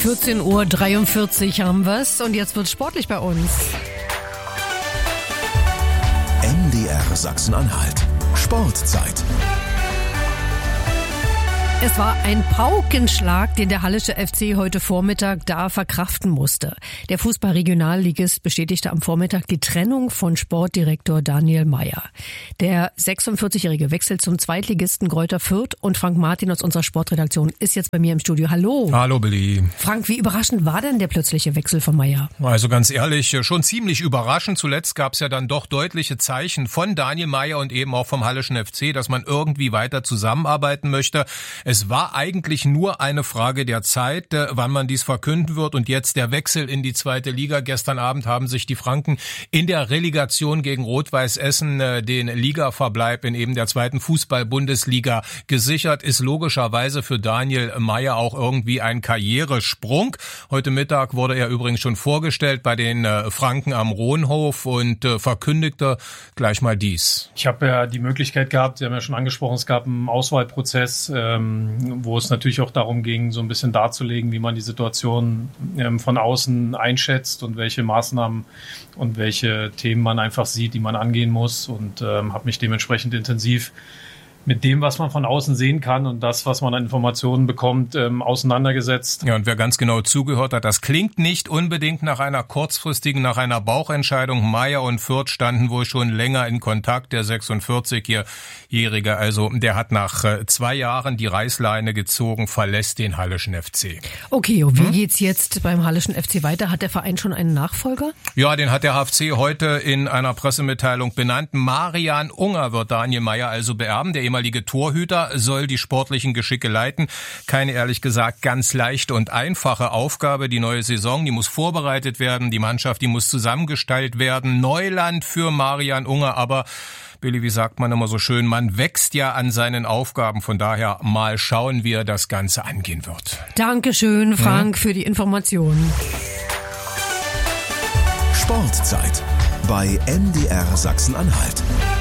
14:43 Uhr haben wir's und jetzt wird's sportlich bei uns. MDR Sachsen-Anhalt. Sportzeit. Es war ein Paukenschlag, den der Hallische FC heute Vormittag da verkraften musste. Der Fußball-Regionalligist bestätigte am Vormittag die Trennung von Sportdirektor Daniel Meier. Der 46-jährige wechselt zum Zweitligisten Greuther Fürth und Frank Martin aus unserer Sportredaktion ist jetzt bei mir im Studio. Hallo. Hallo Billy. Frank, wie überraschend war denn der plötzliche Wechsel von Meier? Also ganz ehrlich, schon ziemlich überraschend. Zuletzt gab es ja dann doch deutliche Zeichen von Daniel Meier und eben auch vom Hallischen FC, dass man irgendwie weiter zusammenarbeiten möchte. Es war eigentlich nur eine Frage der Zeit, wann man dies verkünden wird. Und jetzt der Wechsel in die zweite Liga. Gestern Abend haben sich die Franken in der Relegation gegen Rot-Weiß Essen den Ligaverbleib in eben der zweiten Fußball-Bundesliga gesichert. Ist logischerweise für Daniel Meier auch irgendwie ein Karrieresprung. Heute Mittag wurde er übrigens schon vorgestellt bei den Franken am Rohnhof und verkündigte gleich mal dies. Ich habe ja die Möglichkeit gehabt, Sie haben ja schon angesprochen, es gab einen Auswahlprozess, wo es natürlich auch darum ging, so ein bisschen darzulegen, wie man die Situation von außen einschätzt und welche Maßnahmen und welche Themen man einfach sieht, die man angehen muss, und habe mich dementsprechend intensiv mit dem, was man von außen sehen kann und das, was man an Informationen bekommt, auseinandergesetzt. Ja, und wer ganz genau zugehört hat, das klingt nicht unbedingt nach einer kurzfristigen, nach einer Bauchentscheidung. Meier und Fürth standen wohl schon länger in Kontakt. Der 46-Jährige, also der hat nach 2 Jahren die Reißleine gezogen, verlässt den Hallischen FC. Okay, und wie geht's jetzt beim Hallischen FC weiter? Hat der Verein schon einen Nachfolger? Ja, den hat der HFC heute in einer Pressemitteilung benannt. Marian Unger wird Daniel Meier also beerben. Der ehemalige Torhüter soll die sportlichen Geschicke leiten. Keine, ehrlich gesagt, ganz leichte und einfache Aufgabe. Die neue Saison, die muss vorbereitet werden. Die Mannschaft, die muss zusammengestellt werden. Neuland für Marian Unger, aber Billy, wie sagt man immer so schön, man wächst ja an seinen Aufgaben. Von daher mal schauen, wie er das Ganze angehen wird. Dankeschön, Frank, für die Informationen. Sportzeit bei MDR Sachsen-Anhalt.